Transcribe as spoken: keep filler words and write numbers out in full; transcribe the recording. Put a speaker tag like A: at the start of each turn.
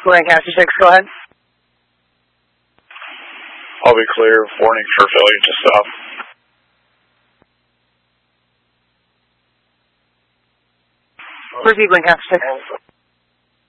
A: Lancaster six, go ahead.
B: I'll be clear. Warning for failure to stop.
A: Repeat, Lancaster six.